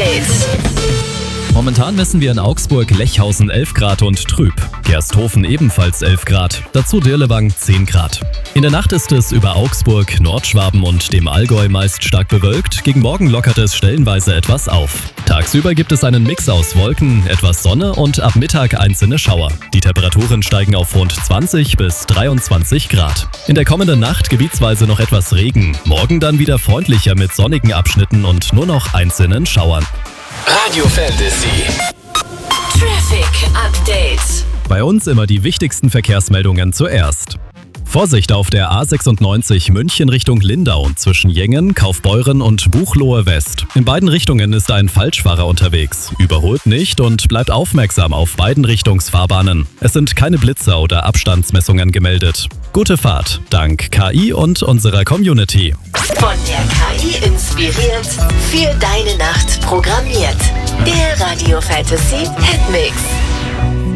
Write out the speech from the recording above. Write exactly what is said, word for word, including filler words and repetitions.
Update. Momentan messen wir in Augsburg Lechhausen elf Grad und trüb, Gersthofen ebenfalls elf Grad, dazu Dirlewang zehn Grad. In der Nacht ist es über Augsburg, Nordschwaben und dem Allgäu meist stark bewölkt, gegen Morgen lockert es stellenweise etwas auf. Tagsüber gibt es einen Mix aus Wolken, etwas Sonne und ab Mittag einzelne Schauer. Die Temperaturen steigen auf rund zwanzig bis dreiundzwanzig Grad. In der kommenden Nacht gebietsweise noch etwas Regen, morgen dann wieder freundlicher mit sonnigen Abschnitten und nur noch einzelnen Schauern. Radio Fantasy Traffic Update. Bei uns immer die wichtigsten Verkehrsmeldungen zuerst. Vorsicht auf der A sechsundneunzig München Richtung Lindau zwischen Jengen, Kaufbeuren und Buchloe West. In beiden Richtungen ist ein Falschfahrer unterwegs. Überholt nicht und bleibt aufmerksam auf beiden Richtungsfahrbahnen. Es sind keine Blitzer oder Abstandsmessungen gemeldet. Gute Fahrt, dank K I und unserer Community. Von der K I inspiriert, für deine Nacht programmiert. Der Radio Fantasy Hitmix.